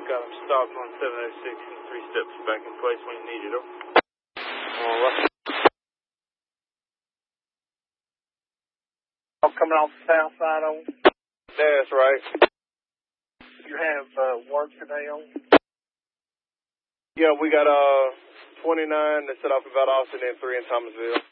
Got him stopped on 706 and 3 steps back in place when you need it. All right. I'm coming off the south side on. That's right. You have work today on? Yeah, we got 29 that set off in Valdosta and then 3 in Thomasville.